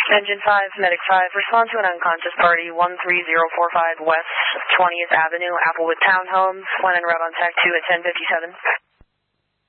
Engine 5, Medic 5, respond to an unconscious party, 13045 West 20th Avenue, Applewood Townhomes, when en route on TAC 2 at 10:57.